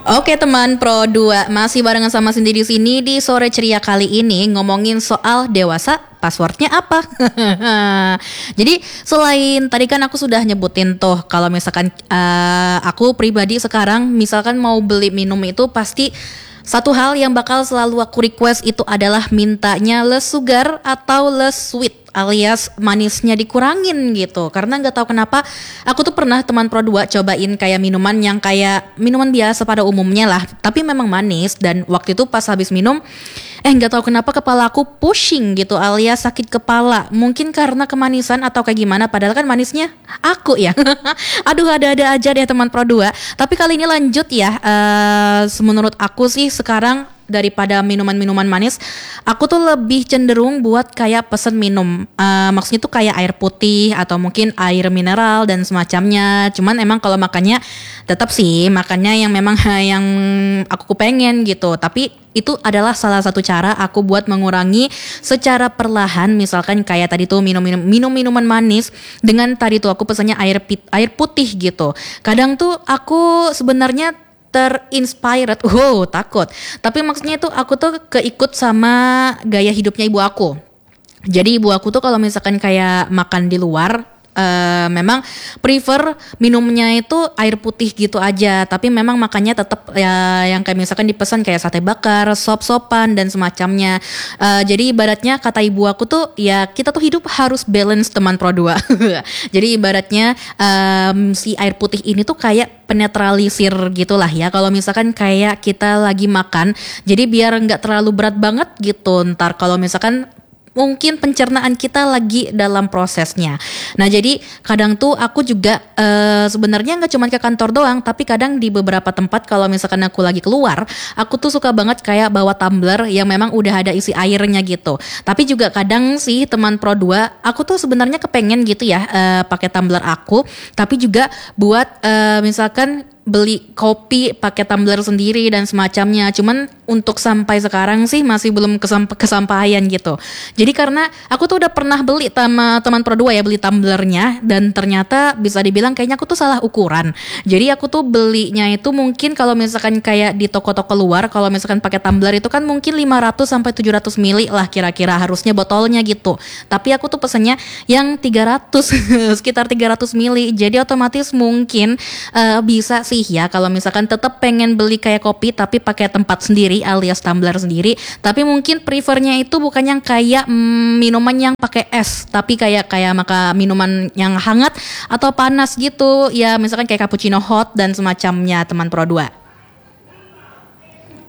Oke teman Pro 2, masih barengan sama Cindy di sini di sore ceria kali ini ngomongin soal dewasa, passwordnya apa? Jadi selain tadi kan aku sudah nyebutin tuh kalau misalkan aku pribadi sekarang misalkan mau beli minum itu pasti satu hal yang bakal selalu aku request itu adalah mintanya less sugar atau less sweet alias manisnya dikurangin gitu. Karena nggak tahu kenapa aku tuh pernah teman Pro 2 cobain kayak minuman yang kayak minuman biasa pada umumnya lah, tapi memang manis. Dan waktu itu pas habis minum nggak tahu kenapa kepala aku pushing gitu alias sakit kepala. Mungkin karena kemanisan atau kayak gimana, padahal kan manisnya aku ya. Aduh, ada-ada aja deh teman Pro 2. Tapi kali ini lanjut ya, menurut aku sih sekarang daripada minuman-minuman manis, aku tuh lebih cenderung buat kayak pesen minum. Maksudnya tuh kayak air putih atau mungkin air mineral dan semacamnya. Cuman emang kalau makannya tetap sih makannya yang memang yang aku pengen gitu. Tapi itu adalah salah satu cara aku buat mengurangi secara perlahan. Misalkan kayak tadi tuh minum minuman manis dengan tadi tuh aku pesannya air putih gitu. Kadang tuh aku sebenarnya terinspired, takut. Tapi maksudnya itu aku tuh keikut sama gaya hidupnya ibu aku. Jadi ibu aku tuh kalau misalkan kayak makan di luar, memang prefer minumnya itu air putih gitu aja. Tapi memang makannya tetap ya yang kayak misalkan dipesan kayak sate bakar, sop-sopan dan semacamnya. Jadi ibaratnya kata ibu aku tuh ya kita tuh hidup harus balance teman Pro 2. Jadi ibaratnya si air putih ini tuh kayak penetralisir gitulah ya. Kalau misalkan kayak kita lagi makan, jadi biar nggak terlalu berat banget gitu. Ntar kalau misalkan mungkin pencernaan kita lagi dalam prosesnya. Nah jadi kadang tuh aku juga sebenarnya nggak cuma ke kantor doang, tapi kadang di beberapa tempat kalau misalkan aku lagi keluar, aku tuh suka banget kayak bawa tumbler yang memang udah ada isi airnya gitu. Tapi juga kadang sih teman Pro 2, aku tuh sebenarnya kepengen gitu ya pakai tumbler aku, tapi juga buat misalkan beli kopi pakai tumbler sendiri dan semacamnya. Cuman untuk sampai sekarang sih masih belum kesampaian gitu. Jadi karena aku tuh udah pernah beli sama teman Pro 2 ya, beli tumblernya, dan ternyata bisa dibilang kayaknya aku tuh salah ukuran. Jadi aku tuh belinya itu mungkin kalau misalkan kayak di toko-toko luar, kalau misalkan pakai tumbler itu kan mungkin 500 sampai 700 mili lah kira-kira harusnya botolnya gitu. Tapi aku tuh pesennya yang 300 sekitar 300 mili. Jadi otomatis mungkin bisa sih ya kalau misalkan tetap pengen beli kayak kopi tapi pakai tempat sendiri alias tumbler sendiri, tapi mungkin prefernya itu bukan yang kayak minuman yang pakai es, tapi kayak maka minuman yang hangat atau panas gitu ya, misalkan kayak cappuccino hot dan semacamnya teman Pro 2.